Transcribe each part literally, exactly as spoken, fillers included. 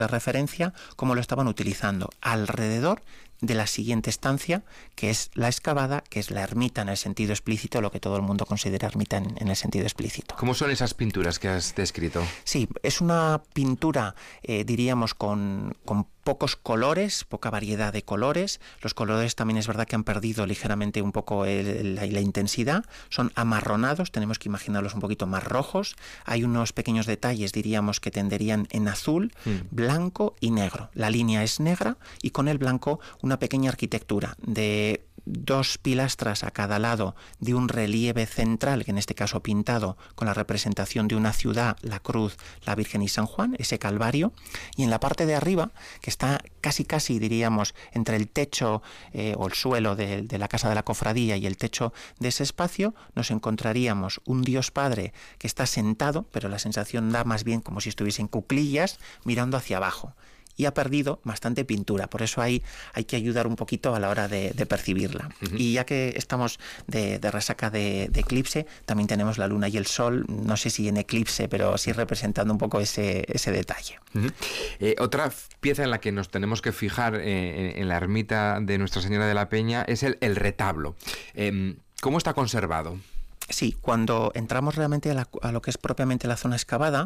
de referencia, cómo lo estaban utilizando alrededor de la siguiente estancia, que es la excavada, que es la ermita en el sentido explícito, lo que todo el mundo considera ermita en, en el sentido explícito. ¿Cómo son esas pinturas que has descrito? Sí, es una pintura, eh, diríamos, con, con pocos colores, poca variedad de colores. Los colores también es verdad que han perdido ligeramente un poco el, la, la intensidad. Son amarronados, tenemos que imaginarlos un poquito más rojos. Hay unos pequeños detalles, diríamos, que tenderían en azul, mm. blanco y negro. La línea es negra y con el blanco una pequeña arquitectura de dos pilastras a cada lado de un relieve central, que en este caso pintado con la representación de una ciudad, la cruz, la Virgen y San Juan, ese calvario, y en la parte de arriba, que está casi casi diríamos entre el techo eh, o el suelo de, de la casa de la cofradía y el techo de ese espacio, nos encontraríamos un Dios Padre que está sentado, pero la sensación da más bien como si estuviese en cuclillas mirando hacia abajo. Y ha perdido bastante pintura, por eso ahí hay que ayudar un poquito a la hora de, de percibirla. Uh-huh. Y ya que estamos de, de resaca de, de eclipse, también tenemos la luna y el sol, no sé si en eclipse, pero sí representando un poco ese, ese detalle. Uh-huh. eh, otra pieza en la que nos tenemos que fijar eh, en, en la ermita de Nuestra Señora de la Peña es el, el retablo. Eh, ¿Cómo está conservado? Sí, cuando entramos realmente a, la, a lo que es propiamente la zona excavada,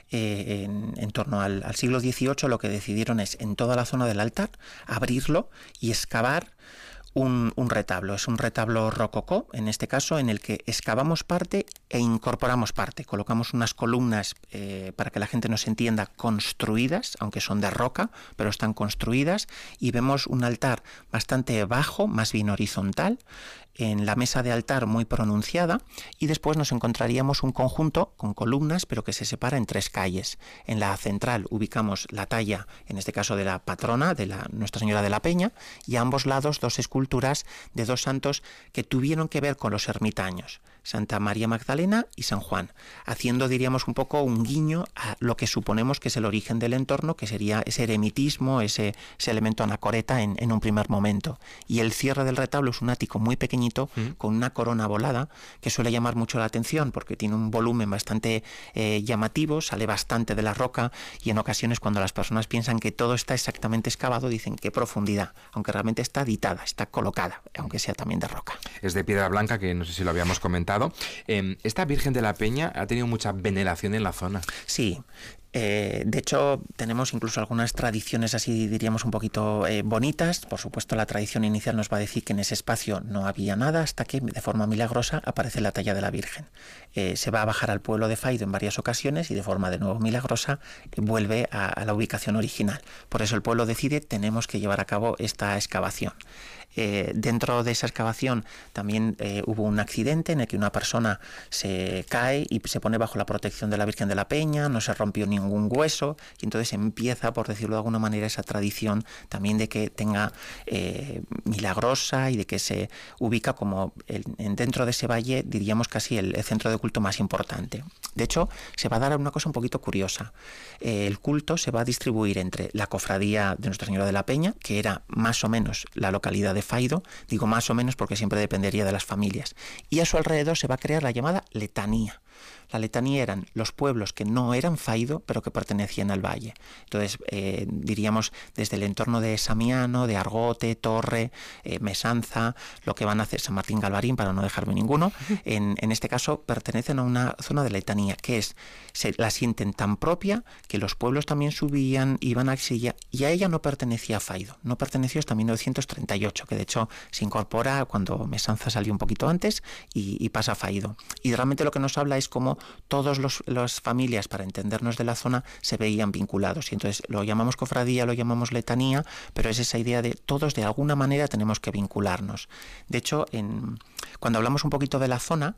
eh, en, en torno al, al siglo dieciocho, lo que decidieron es en toda la zona del altar abrirlo y excavar un, un retablo. Es un retablo rococó, en este caso, en el que excavamos parte e incorporamos parte. Colocamos unas columnas, eh, para que la gente nos entienda, construidas, aunque son de roca, pero están construidas, y vemos un altar bastante bajo, más bien horizontal, en la mesa de altar muy pronunciada, y después nos encontraríamos un conjunto con columnas, pero que se separa en tres calles. En la central ubicamos la talla, en este caso de la patrona, de la Nuestra Señora de la Peña, y a ambos lados dos esculturas de dos santos que tuvieron que ver con los ermitaños, Santa María Magdalena y San Juan, haciendo, diríamos, un poco un guiño a lo que suponemos que es el origen del entorno, que sería ese eremitismo, ese, ese elemento anacoreta en, en un primer momento. Y el cierre del retablo es un ático muy pequeñito, Mm. con una corona volada, que suele llamar mucho la atención porque tiene un volumen bastante eh, llamativo, sale bastante de la roca, y en ocasiones cuando las personas piensan que todo está exactamente excavado, dicen qué profundidad, aunque realmente está ditada, está colocada, aunque sea también de roca. Es de piedra blanca, que no sé si lo habíamos comentado. Eh, esta Virgen de la Peña ha tenido mucha veneración en la zona. Sí. Eh, de hecho, tenemos incluso algunas tradiciones así, diríamos, un poquito eh, bonitas. Por supuesto, la tradición inicial nos va a decir que en ese espacio no había nada, hasta que de forma milagrosa aparece la talla de la Virgen. Eh, se va a bajar al pueblo de Faido en varias ocasiones y de forma de nuevo milagrosa eh, vuelve a, a la ubicación original. Por eso el pueblo decide, tenemos que llevar a cabo esta excavación. Eh, dentro de esa excavación también eh, hubo un accidente en el que una persona se cae y se pone bajo la protección de la Virgen de la Peña, no se rompió ningún hueso, y entonces empieza, por decirlo de alguna manera, esa tradición también de que tenga eh, milagrosa y de que se ubica como el, en, dentro de ese valle, diríamos casi el, el centro de culto más importante. De hecho, se va a dar una cosa un poquito curiosa. Eh, el culto se va a distribuir entre la cofradía de Nuestra Señora de la Peña, que era más o menos la localidad de Faido, digo más o menos porque siempre dependería de las familias, y a su alrededor se va a crear la llamada letanía. La letanía eran los pueblos que no eran Faido, pero que pertenecían al valle. Entonces, eh, diríamos, desde el entorno de Samiano, de Argote, Torre, eh, Mesanza, lo que van a hacer San Martín Galvarín, para no dejarme ninguno, en, en este caso pertenecen a una zona de letanía, que es, se la sienten tan propia que los pueblos también subían, iban a Axilla, y a ella no pertenecía a Faido, no perteneció hasta mil novecientos treinta y ocho, que de hecho se incorpora cuando Mesanza salió un poquito antes y, y pasa a Faido. Y realmente lo que nos habla es cómo todas las familias, para entendernos de la zona, se veían vinculados, y entonces lo llamamos cofradía, lo llamamos letanía, pero es esa idea de todos de alguna manera tenemos que vincularnos. De hecho, en, cuando hablamos un poquito de la zona,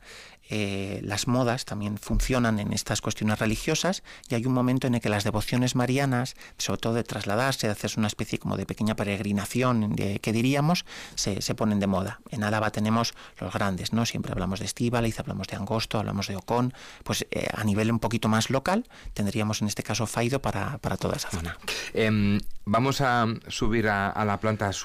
eh, las modas también funcionan en estas cuestiones religiosas, y hay un momento en el que las devociones marianas, sobre todo de trasladarse, de hacerse una especie como de pequeña peregrinación, de, que diríamos, se, se ponen de moda. En Álava tenemos los grandes, ¿no? Siempre hablamos de Estíbaliz, hablamos de Angosto, hablamos de Ocón. Pues eh, a nivel un poquito más local tendríamos en este caso Faido para, para toda esa zona. Eh, vamos a subir a, a la planta